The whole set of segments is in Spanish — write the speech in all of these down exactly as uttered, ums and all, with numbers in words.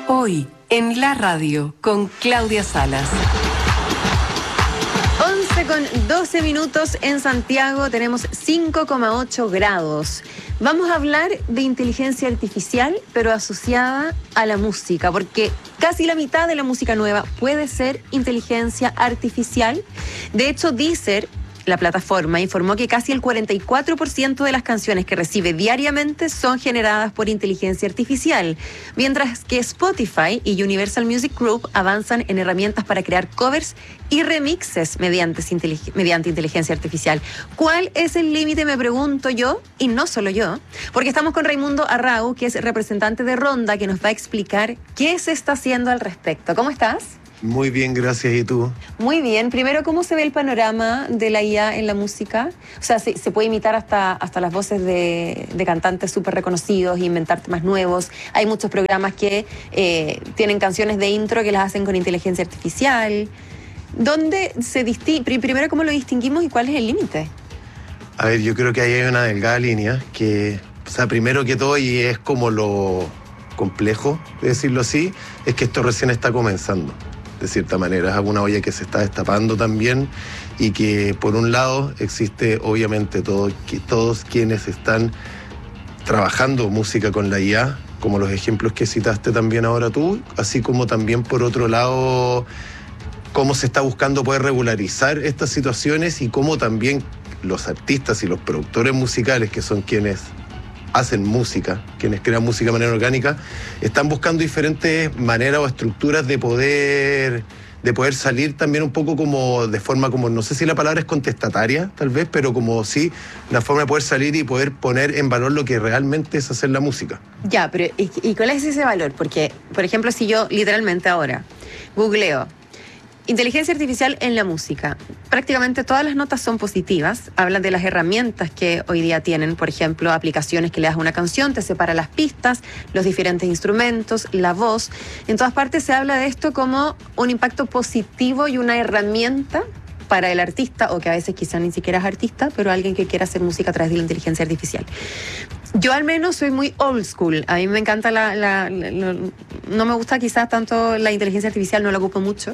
Hoy, en la radio, con Claudia Salas. once con doce minutos en Santiago, tenemos cinco coma ocho grados. Vamos a hablar de inteligencia artificial, pero asociada a la música, porque casi la mitad de la música nueva puede ser inteligencia artificial. De hecho, Deezer, la plataforma, informó que casi el cuarenta y cuatro por ciento de las canciones que recibe diariamente son generadas por inteligencia artificial, mientras que Spotify y Universal Music Group avanzan en herramientas para crear covers y remixes mediante, mediante inteligencia artificial. ¿Cuál es el límite? Me pregunto yo, y no solo yo, porque estamos con Raimundo Arrau, que es representante de Ronda, que nos va a explicar qué se está haciendo al respecto. ¿Cómo estás? Muy bien, gracias. ¿Y tú? Muy bien. Primero, ¿cómo se ve el panorama de la I A en la música? O sea, se, se puede imitar hasta, hasta las voces de, de cantantes súper reconocidos, inventar temas nuevos. Hay muchos programas que eh, tienen canciones de intro que las hacen con inteligencia artificial. ¿Dónde se distingue? Primero, ¿cómo lo distinguimos y cuál es el límite? A ver, yo creo que ahí hay una delgada línea que, o sea, primero que todo, y es como lo complejo de decirlo así, es que esto recién está comenzando. De cierta manera, es una olla que se está destapando también y que por un lado existe obviamente todo, que todos quienes están trabajando música con la I A, como los ejemplos que citaste también ahora tú, así como también por otro lado cómo se está buscando poder regularizar estas situaciones y cómo también los artistas y los productores musicales, que son quienes hacen música, quienes crean música de manera orgánica, están buscando diferentes maneras o estructuras de poder, de poder salir también un poco como de forma como, no sé si la palabra es contestataria, tal vez, pero como sí, una forma de poder salir y poder poner en valor lo que realmente es hacer la música. Ya, pero ¿y, y cuál es ese valor? Porque, por ejemplo, si yo literalmente ahora googleo inteligencia artificial en la música, prácticamente todas las notas son positivas. Hablan de las herramientas que hoy día tienen, por ejemplo, aplicaciones que le das a una canción, te separa las pistas, los diferentes instrumentos, la voz. En todas partes se habla de esto como un impacto positivo y una herramienta para el artista, o que a veces quizá ni siquiera es artista, pero alguien que quiera hacer música a través de la inteligencia artificial. Yo al menos soy muy old school. A mí me encanta la... la, la, la no me gusta quizás tanto la inteligencia artificial, no la ocupo mucho.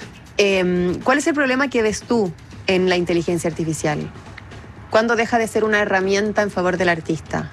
Eh, ¿Cuál es el problema que ves tú en la inteligencia artificial? ¿Cuándo deja de ser una herramienta en favor del artista?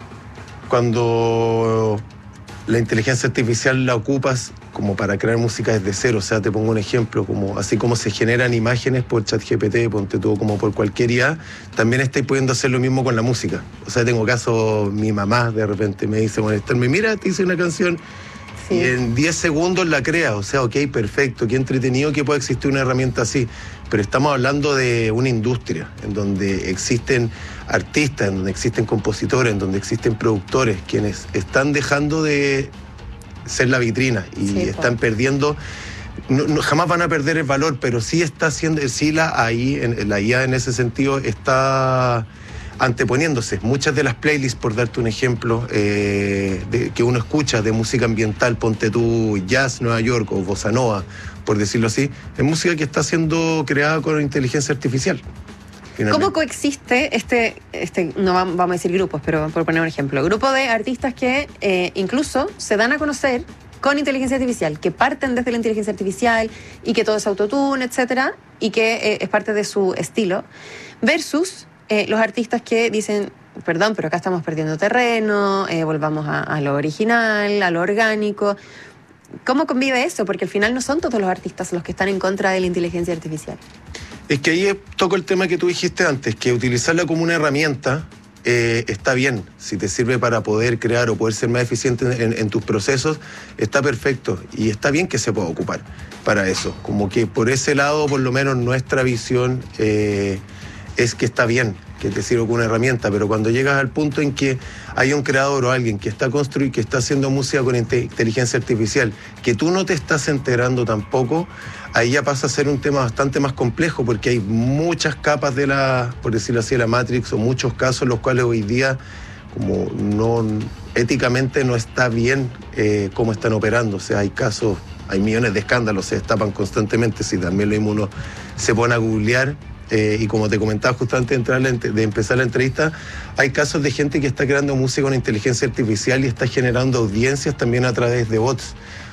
Cuando la inteligencia artificial la ocupas como para crear música desde cero. O sea, te pongo un ejemplo, como así como se generan imágenes por ChatGPT, ponte tú, como por cualquier I A, también estáis pudiendo hacer lo mismo con la música. O sea, tengo caso, mi mamá de repente me dice, bueno, Esther, mira, te hice una canción. Sí. Y en diez segundos la crea, o sea, ok, perfecto, qué entretenido que pueda existir una herramienta así, pero estamos hablando de una industria en donde existen artistas, en donde existen compositores, en donde existen productores, quienes están dejando de ser la vitrina y sí, están pues. perdiendo, no, no, jamás van a perder el valor, pero sí está haciendo, sí la ahí, en, la I A en ese sentido está anteponiéndose. Muchas de las playlists, por darte un ejemplo, eh, de, que uno escucha de música ambiental, ponte tú Jazz Nueva York o Bossa Nova, por decirlo así, es música que está siendo creada con inteligencia artificial. Finalmente. ¿Cómo coexiste este, este, no vamos a decir grupos, pero por poner un ejemplo, grupo de artistas que eh, incluso se dan a conocer con inteligencia artificial, que parten desde la inteligencia artificial y que todo es autotune, etcétera, y que eh, es parte de su estilo, versus Eh, los artistas que dicen, perdón, pero acá estamos perdiendo terreno, eh, volvamos a, a lo original, a lo orgánico? ¿Cómo convive eso? Porque al final no son todos los artistas los que están en contra de la inteligencia artificial. Es que ahí toco el tema que tú dijiste antes, que utilizarla como una herramienta eh, está bien. Si te sirve para poder crear o poder ser más eficiente en, en tus procesos, está perfecto. Y está bien que se pueda ocupar para eso. Como que por ese lado, por lo menos nuestra visión Eh, es que está bien que te sirva como una herramienta, pero cuando llegas al punto en que hay un creador o alguien que está construyendo, que está haciendo música con inteligencia artificial, que tú no te estás enterando tampoco, ahí ya pasa a ser un tema bastante más complejo, porque hay muchas capas de la, por decirlo así, de la Matrix, o muchos casos en los cuales hoy día como no, éticamente no está bien eh, cómo están operando. O sea, hay casos, hay millones de escándalos, se destapan constantemente. Si también lo mismo uno se pone a googlear, Eh, y como te comentaba justo antes de, entrar la, de empezar la entrevista, hay casos de gente que está creando música con inteligencia artificial y está generando audiencias también a través de bots.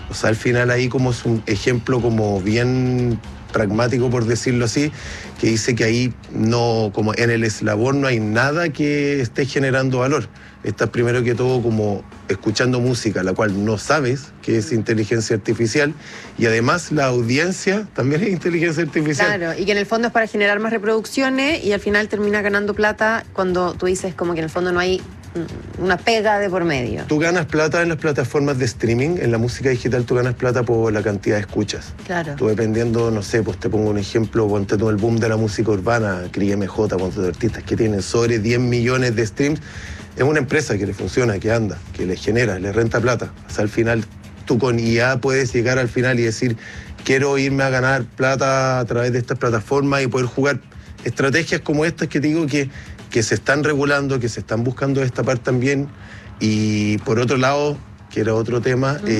O sea, al final ahí como es un ejemplo como bien pragmático, por decirlo así, que dice que ahí no, como en el eslabón no hay nada que esté generando valor. Estás primero que todo como escuchando música, la cual no sabes que es inteligencia artificial, y además la audiencia también es inteligencia artificial. Claro, y que en el fondo es para generar más reproducciones y al final termina ganando plata cuando tú dices como que en el fondo no hay una pega de por medio. Tú ganas plata en las plataformas de streaming, en la música digital tú ganas plata por la cantidad de escuchas. Claro. Tú dependiendo, no sé, pues te pongo un ejemplo, ponte tú el boom de la música urbana, Cri M J, ponte tú artistas que tienen sobre diez millones de streams, es una empresa que le funciona, que anda, que le genera, le renta plata. O sea, al final tú con I A puedes llegar al final y decir, quiero irme a ganar plata a través de estas plataformas y poder jugar estrategias como estas que te digo que que se están regulando, que se están buscando destapar también. Y por otro lado, que era otro tema, eh,